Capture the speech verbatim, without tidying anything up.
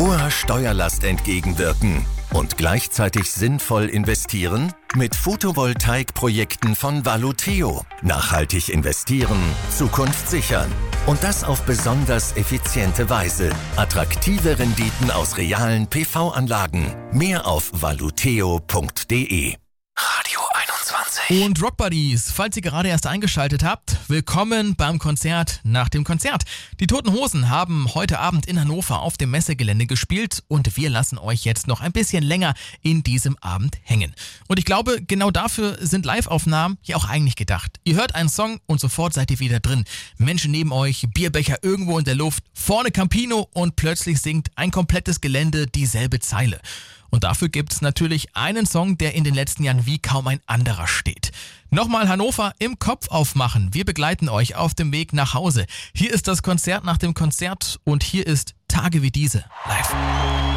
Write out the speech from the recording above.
Hoher Steuerlast entgegenwirken und gleichzeitig sinnvoll investieren? Mit Photovoltaikprojekten von Valuteo. Nachhaltig investieren, Zukunft sichern. Und das auf besonders effiziente Weise. Attraktive Renditen aus realen P V-Anlagen. Mehr auf valuteo punkt de. Radio einundzwanzig. Und Rock Buddies, falls ihr gerade erst eingeschaltet habt, willkommen beim Konzert nach dem Konzert. Die Toten Hosen haben heute Abend in Hannover auf dem Messegelände gespielt und wir lassen euch jetzt noch ein bisschen länger in diesem Abend hängen. Und ich glaube, genau dafür sind Live-Aufnahmen ja auch eigentlich gedacht. Ihr hört einen Song und sofort seid ihr wieder drin. Menschen neben euch, Bierbecher irgendwo in der Luft, vorne Campino und plötzlich singt ein komplettes Gelände dieselbe Zeile. Und dafür gibt es natürlich einen Song, der in den letzten Jahren wie kaum ein anderer steht. Nochmal Hannover im Kopf aufmachen. Wir begleiten euch auf dem Weg nach Hause. Hier ist das Konzert nach dem Konzert und hier ist Tage wie diese live.